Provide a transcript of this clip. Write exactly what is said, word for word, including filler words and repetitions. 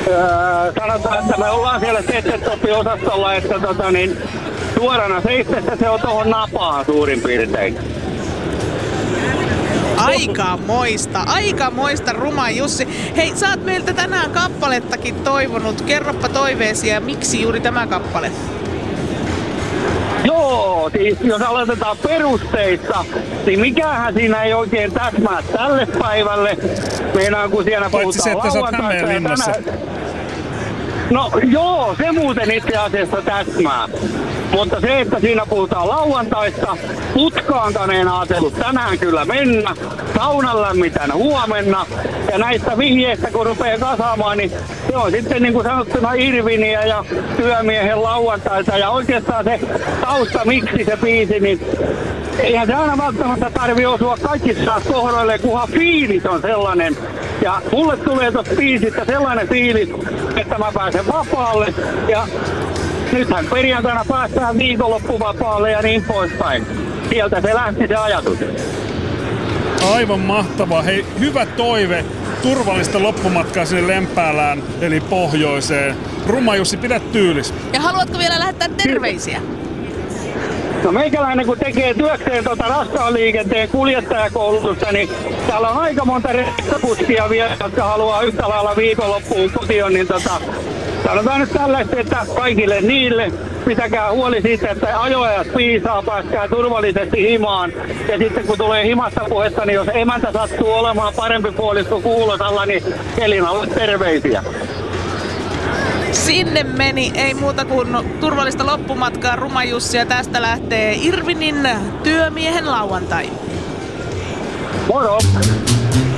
Öö, sanotaan, että me ollaan siellä setsetoppi-osastolla, että tota niin, suorana seistessä se on tohon napaan suurin piirtein. Aika moista, aika moista Ruma Jussi. Hei, sä oot meiltä tänään kappalettakin toivonut. Kerroppa toiveesi ja miksi juuri tämä kappale? Joo, siis jos aloitetaan perusteista, niin mikähän siinä ei oikein täsmää tälle päivälle. Meinaan, kun siellä paitsi se, että sä oot Hämeenlinnassa. No joo, se muuten itse asiassa täsmää. Mutta se, että siinä puhutaan lauantaista, putkaankaan en ajatellut tänään kyllä mennä, saunan lämmitän huomenna, ja näistä vihjeistä kun rupeaa kasaamaan, niin se on sitten niin kuin sanottuna Irviniä ja työmiehen lauantaita, ja oikeastaan se tausta, miksi se biisi, niin eihän se aina välttämättä tarvitse osua kaikissa kohdoille, kunhan fiilis on sellainen. Ja mulle tulee tuosta biisistä sellainen fiilis, että mä pääsen vapaalle, ja nythän perjantaina päästään viikonloppuvapaalle ja niin poispäin. Sieltä se lähti se ajatus. Aivan mahtavaa. Hei, hyvä toive. Turvallista loppumatkaa sinne Lempäälään, eli pohjoiseen. Ruma Jussi, pidä tyylis. Ja haluatko vielä lähettää terveisiä? No meikäläinen kun tekee työkseen tuota raskaan liikenteen kuljettajakoulutusta, niin täällä on aika monta rekkakuskia vielä, jotka haluaa yhtä lailla viikonloppuun kotiin, niin tota, sanotaan nyt tällaista, että kaikille niille pitäkää huoli siitä, että ajoajat piisaa, pääskää turvallisesti himaan. Ja sitten kun tulee himasta puhetta, niin jos emäntä sattuu olemaan parempi puolisko Kuulosalla, niin Elinalle terveisiä. Sinne meni, ei muuta kuin turvallista loppumatkaa Ruma Jussi, ja tästä lähtee Irvinin työmiehen lauantai. Moro!